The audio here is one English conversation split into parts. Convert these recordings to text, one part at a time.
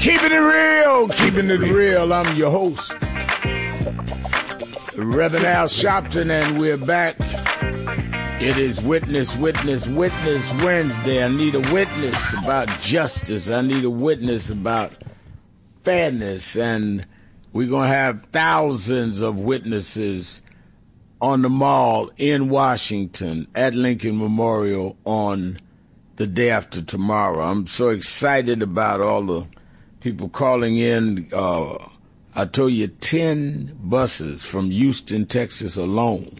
Keeping it real. I'm your host, Reverend Al Sharpton, and we're back. It is Witness Wednesday. I need a witness about justice. I need a witness about fairness, and we're going to have thousands of witnesses on the Mall in Washington at Lincoln Memorial on the day after tomorrow. I'm so excited about all the people calling in. I told you 10 buses from Houston, Texas alone.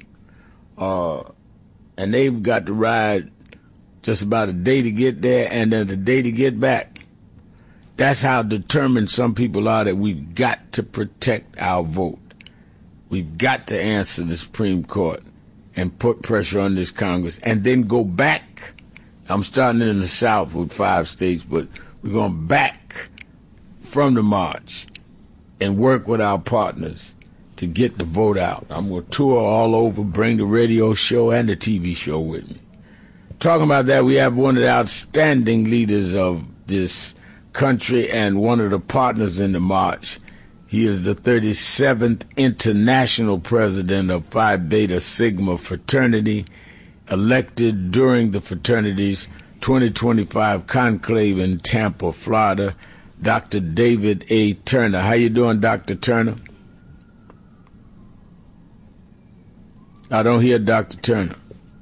And they've got to ride just about a day to get there and then a day to get back. That's how determined some people are that we've got to protect our vote. We've got to answer the Supreme Court and put pressure on this Congress and then go back. I'm starting in the South with 5 states, but we're going back from the march and work with our partners to get the vote out. I'm going to tour all over, bring the radio show and the TV show with me. Talking about that, we have one of the outstanding leaders of this country and one of the partners in the march. He is the 37th International President of Phi Beta Sigma Fraternity, elected during the fraternity's 2025 conclave in Tampa, Florida, Dr. David A. Turner. How you doing, Dr. Turner? I don't hear Dr. Turner.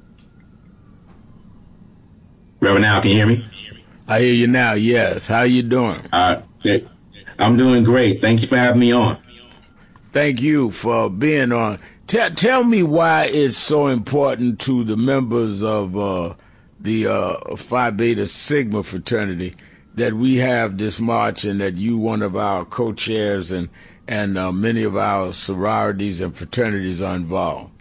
Reverend Al, can you hear me? I hear you now, yes. How you doing? I'm doing great. Thank you for having me on. Thank you for being on. Tell me why it's so important to the members of the Phi Beta Sigma fraternity that we have this march and that you, one of our co-chairs, and many of our sororities and fraternities are involved.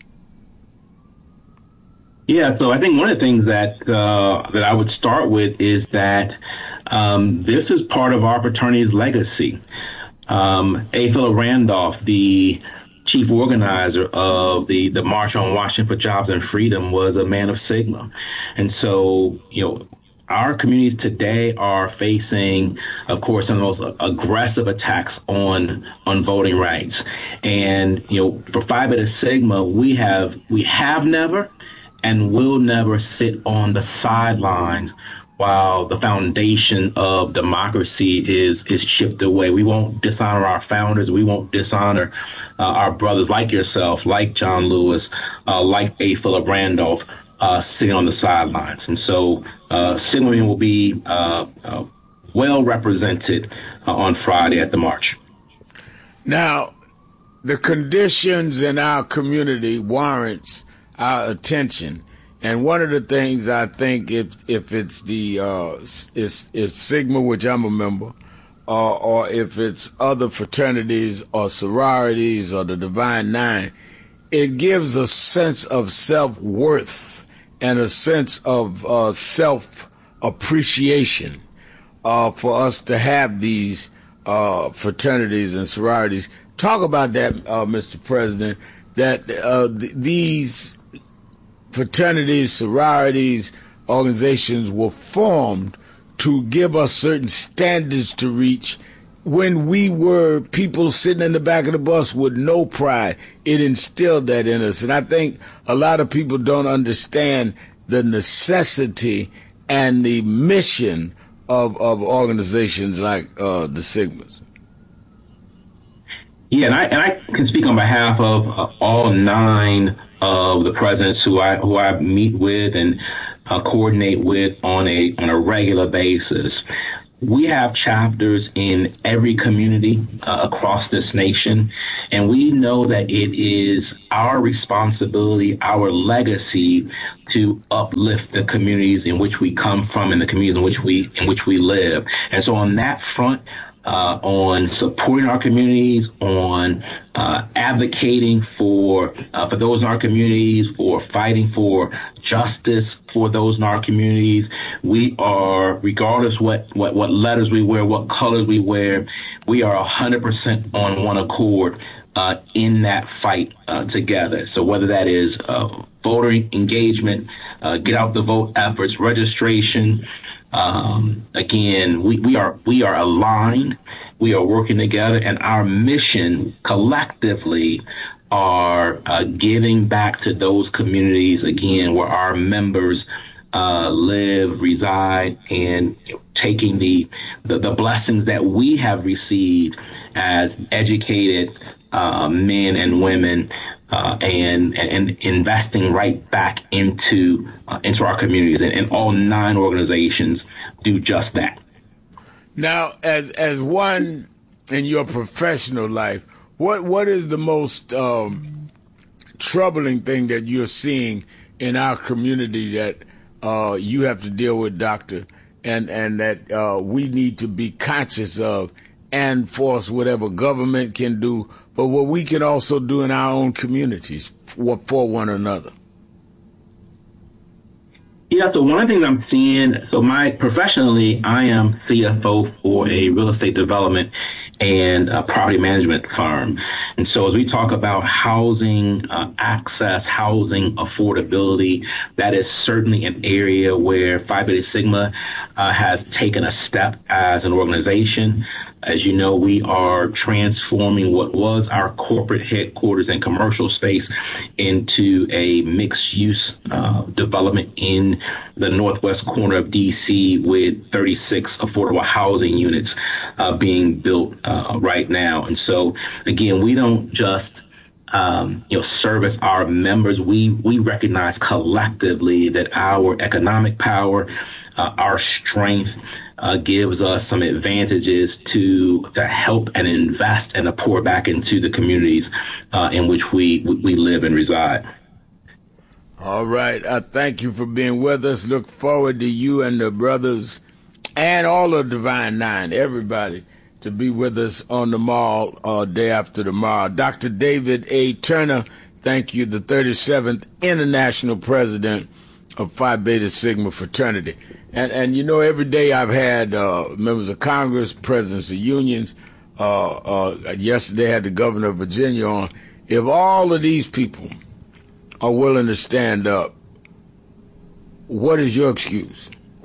Yeah, so I think one of the things that I would start with is that this is part of our fraternity's legacy. A. Philip Randolph, the chief organizer of the March on Washington for Jobs and Freedom, was a man of Sigma. And so, our communities today are facing, of course, some of the most aggressive attacks on voting rights. And, for Phi Beta Sigma, we have never and will never sit on the sidelines while the foundation of democracy is chipped away. We won't dishonor our founders. We won't dishonor our brothers like yourself, like John Lewis, like A. Philip Randolph, sitting on the sidelines. And so Sigma will be well represented on Friday at the march. Now, the conditions in our community warrants our attention. And one of the things I think, if it's if Sigma, which I'm a member, or if it's other fraternities or sororities or the Divine Nine, it gives a sense of self-worth and a sense of self-appreciation for us to have these fraternities and sororities. Talk about that, Mr. President, that these fraternities, sororities, organizations were formed to give us certain standards to reach. When we were people sitting in the back of the bus with no pride, it instilled that in us. And I think a lot of people don't understand the necessity and the mission of organizations like the Sigmas. Yeah, and I can speak on behalf of all 9 of the presidents who I meet with and coordinate with on a regular basis. We have chapters in every community across this nation, and we know that it is our responsibility, our legacy, to uplift the communities in which we come from and the communities in which we live. And so on that front, on supporting our communities, on advocating for those in our communities, for fighting for justice for those in our communities. We are, regardless what letters we wear, what colors we wear, we are 100% on one accord in that fight together. So whether that is voter engagement, get out the vote efforts, registration, again, we are aligned we are working together, and our mission collectively are giving back to those communities, again, where our members live, reside, and taking the blessings that we have received as educated men and women, and investing right back into our communities, and all 9 organizations do just that. Now, as one in your professional life, what is the most troubling thing that you're seeing in our community that you have to deal with, Doctor, and that we need to be conscious of and force whatever government can do, but what we can also do in our own communities for one another? Yeah, so one of the things I'm seeing, professionally, I am CFO for a real estate development and a property management firm. And so as we talk about housing access, housing affordability, that is certainly an area where Phi Beta Sigma has taken a step as an organization. As you know, we are transforming what was our corporate headquarters and commercial space into a mixed-use development in the northwest corner of D.C. with 36 affordable housing units being built right now. And so, again, we don't just service our members. We recognize collectively that our economic power, our strength, gives us some advantages to help and invest and to pour back into the communities in which we live and reside. All right. Thank you for being with us. Look forward to you and the brothers and all of Divine Nine, everybody, to be with us on the mall day after tomorrow. Dr. David A. Turner, thank you, the 37th International President of Phi Beta Sigma Fraternity. And every day I've had members of Congress, presidents of unions. Yesterday I had the governor of Virginia on. If all of these people are willing to stand up, what is your excuse?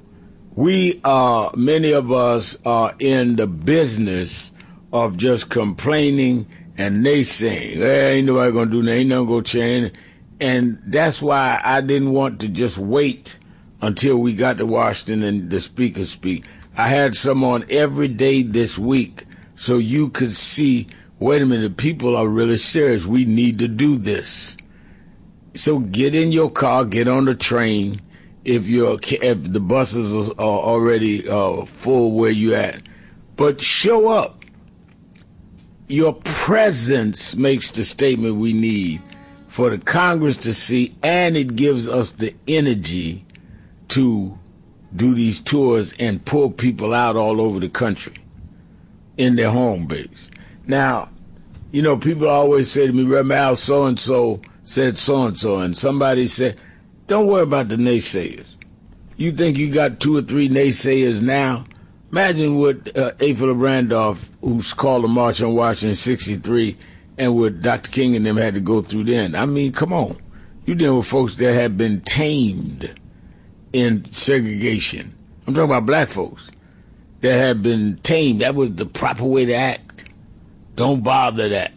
Many of us are in the business of just complaining and naysaying. Ain't nobody gonna do nothing, ain't nothing gonna change. And that's why I didn't want to just wait until we got to Washington and the speaker speak. I had some on every day this week so you could see, wait a minute, people are really serious. We need to do this. So get in your car, get on the train. If the buses are already full where you at, but show up. Your presence makes the statement we need for the Congress to see, and it gives us the energy to do these tours and pull people out all over the country in their home base. Now, people always say to me, Remal, so-and-so said so-and-so, and somebody said, don't worry about the naysayers. You think you got 2 or 3 naysayers now? Imagine what A. Philip Randolph, who's called a march on Washington 63, and what Dr. King and them had to go through then. I mean, come on. You're dealing with folks that have been tamed in segregation. I'm talking about black folks that have been tamed. That was the proper way to act. Don't bother that.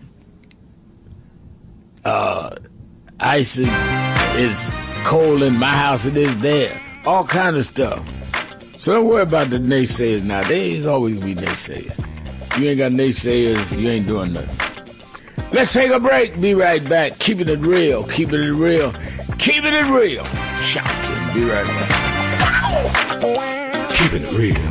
ISIS is cold in my house, it is there. All kind of stuff. So don't worry about the naysayers now. There's always going to be naysayers. You ain't got naysayers, you ain't doing nothing. Let's take a break. Be right back. Keeping it real. Keeping it real. Keeping it real. Shocking. Be right back. Keeping it real.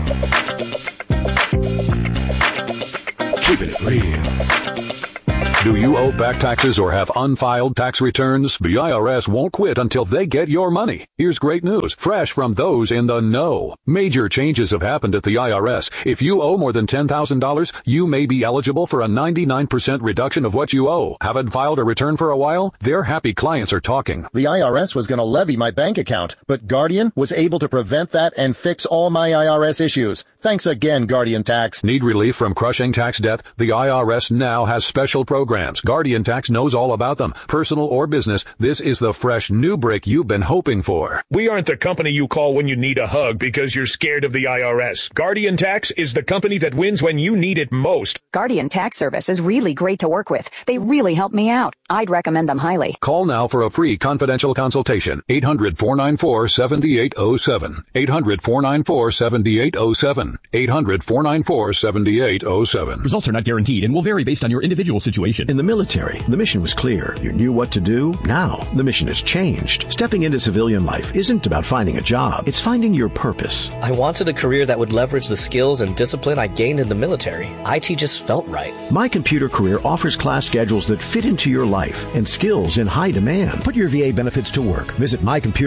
Keeping it real. Do you owe back taxes or have unfiled tax returns? The IRS won't quit until they get your money. Here's great news, fresh from those in the know. Major changes have happened at the IRS. If you owe more than $10,000, you may be eligible for a 99% reduction of what you owe. Haven't filed a return for a while? Their happy clients are talking. The IRS was going to levy my bank account, but Guardian was able to prevent that and fix all my IRS issues. Thanks again, Guardian Tax. Need relief from crushing tax debt? The IRS now has special programs. Guardian Tax knows all about them. Personal or business, this is the fresh new break you've been hoping for. We aren't the company you call when you need a hug because you're scared of the IRS. Guardian Tax is the company that wins when you need it most. Guardian Tax Service is really great to work with. They really help me out. I'd recommend them highly. Call now for a free confidential consultation. 800-494-7807. 800-494-7807. 800-494-7807. Results are not guaranteed and will vary based on your individual situation. In the military, the mission was clear. You knew what to do. Now, the mission has changed. Stepping into civilian life isn't about finding a job. It's finding your purpose. I wanted a career that would leverage the skills and discipline I gained in the military. IT just felt right. My Computer Career offers class schedules that fit into your life and skills in high demand. Put your VA benefits to work. Visit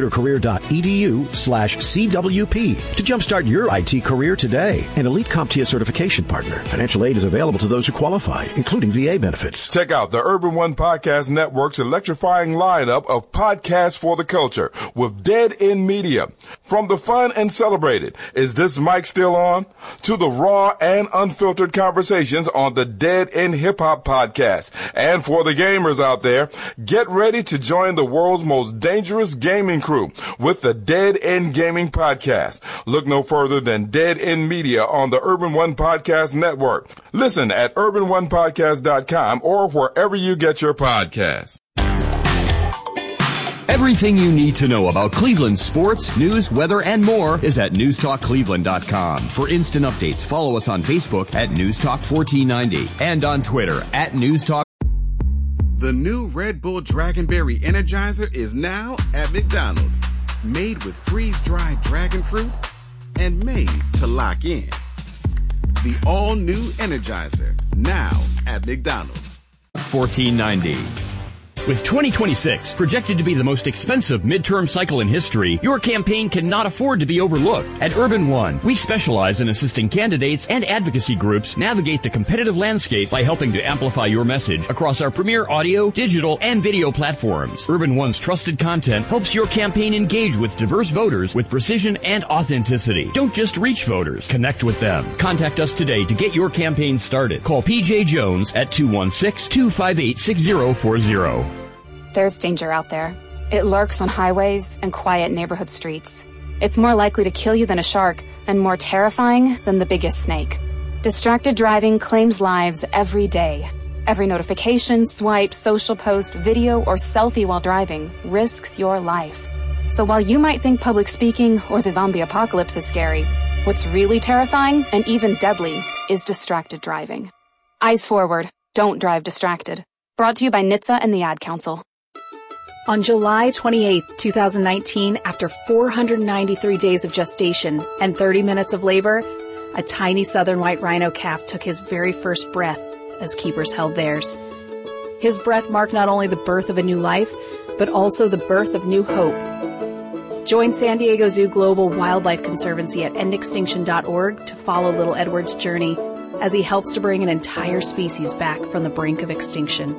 mycomputercareer.edu/CWP to jumpstart your IT career today. An elite CompTIA certification partner. Financial aid is available to those who qualify, including VA benefits. Check out the Urban One Podcast Network's electrifying lineup of podcasts for the culture with Dead End Media. From the fun and celebrated, Is This Mic Still On? To the raw and unfiltered conversations on the Dead End Hip Hop Podcast. And for the gamers out there, get ready to join the world's most dangerous gaming crew with the Dead End Gaming Podcast. Look no further than Dead End Media on the Urban One Podcast Network. Listen at urbanonepodcast.com or wherever you get your podcasts. Everything you need to know about Cleveland sports, news, weather, and more is at newstalkcleveland.com. For instant updates, follow us on Facebook at newstalk1490 and on Twitter at newstalk. The new Red Bull Dragonberry Energizer is now at McDonald's. Made with freeze-dried dragon fruit and made to lock in. The all-new Energizer, now at McDonald's. 1490. With 2026 projected to be the most expensive midterm cycle in history, your campaign cannot afford to be overlooked. At Urban One, we specialize in assisting candidates and advocacy groups navigate the competitive landscape by helping to amplify your message across our premier audio, digital, and video platforms. Urban One's trusted content helps your campaign engage with diverse voters with precision and authenticity. Don't just reach voters, connect with them. Contact us today to get your campaign started. Call PJ Jones at 216-258-6040. There's danger out there. It lurks on highways and quiet neighborhood streets. It's more likely to kill you than a shark and more terrifying than the biggest snake. Distracted driving claims lives every day. Every notification, swipe, social post, video, or selfie while driving risks your life. So while you might think public speaking or the zombie apocalypse is scary, what's really terrifying and even deadly is distracted driving. Eyes forward. Don't drive distracted. Brought to you by NHTSA and the Ad Council. On July 28, 2019, after 493 days of gestation and 30 minutes of labor, a tiny southern white rhino calf took his very first breath as keepers held theirs. His breath marked not only the birth of a new life, but also the birth of new hope. Join San Diego Zoo Global Wildlife Conservancy at endextinction.org to follow little Edward's journey as he helps to bring an entire species back from the brink of extinction.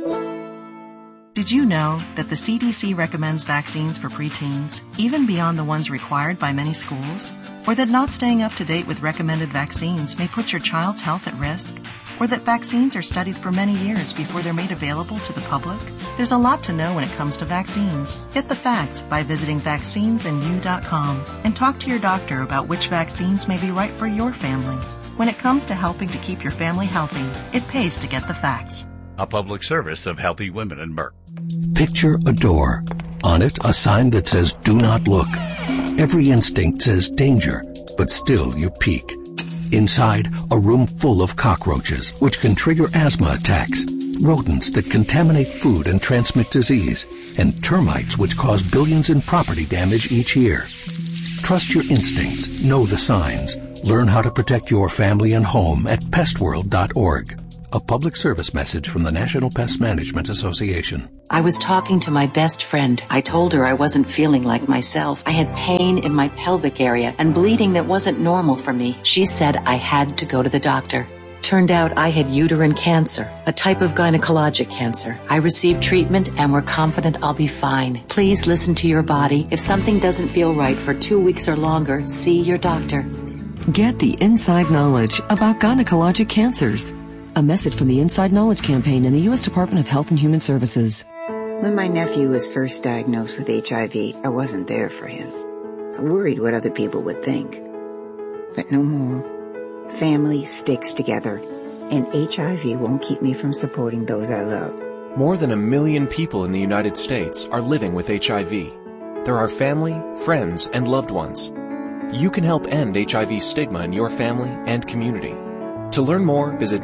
Did you know that the CDC recommends vaccines for preteens, even beyond the ones required by many schools? Or that not staying up to date with recommended vaccines may put your child's health at risk? Or that vaccines are studied for many years before they're made available to the public? There's a lot to know when it comes to vaccines. Get the facts by visiting vaccinesandyou.com and talk to your doctor about which vaccines may be right for your family. When it comes to helping to keep your family healthy, it pays to get the facts. A public service of Healthy Women and Merck. Picture a door. On it, a sign that says, "Do not look." Every instinct says danger, but still you peek. Inside, a room full of cockroaches, which can trigger asthma attacks, rodents that contaminate food and transmit disease, and termites which cause billions in property damage each year. Trust your instincts. Know the signs. Learn how to protect your family and home at pestworld.org. A public service message from the National Pest Management Association. I was talking to my best friend. I told her I wasn't feeling like myself. I had pain in my pelvic area and bleeding that wasn't normal for me. She said I had to go to the doctor. Turned out I had uterine cancer, a type of gynecologic cancer. I received treatment and we're confident I'll be fine. Please listen to your body. If something doesn't feel right for 2 weeks or longer, see your doctor. Get the inside knowledge about gynecologic cancers. A message from the Inside Knowledge campaign in the U.S. Department of Health and Human Services. When my nephew was first diagnosed with HIV, I wasn't there for him. I worried what other people would think. But no more. Family sticks together, and HIV won't keep me from supporting those I love. More than 1 million people in the United States are living with HIV. They're our family, friends, and loved ones. You can help end HIV stigma in your family and community. To learn more, visit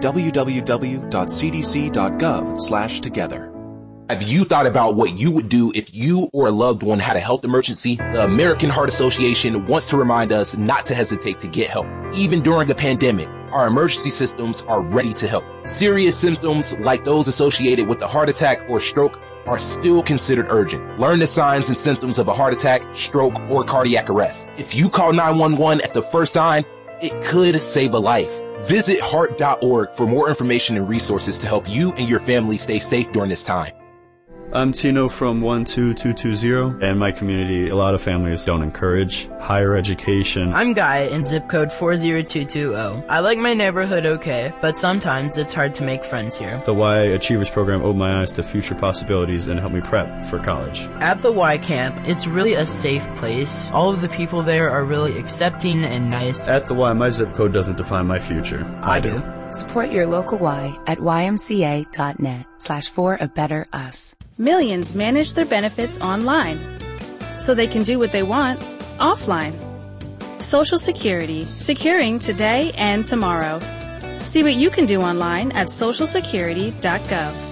www.cdc.gov/together. Have you thought about what you would do if you or a loved one had a health emergency? The American Heart Association wants to remind us not to hesitate to get help. Even during a pandemic, our emergency systems are ready to help. Serious symptoms like those associated with a heart attack or stroke are still considered urgent. Learn the signs and symptoms of a heart attack, stroke, or cardiac arrest. If you call 911 at the first sign, it could save a life. Visit heart.org for more information and resources to help you and your family stay safe during this time. I'm Tino from 12220. In my community, a lot of families don't encourage higher education. I'm Guy in zip code 40220. I like my neighborhood okay, but sometimes it's hard to make friends here. The Y Achievers program opened my eyes to future possibilities and helped me prep for college. At the Y camp, it's really a safe place. All of the people there are really accepting and nice. At the Y, my zip code doesn't define my future. I do. Support your local Y at ymca.net/for-a-better-us. Millions manage their benefits online, so they can do what they want offline. Social Security, securing today and tomorrow. See what you can do online at socialsecurity.gov.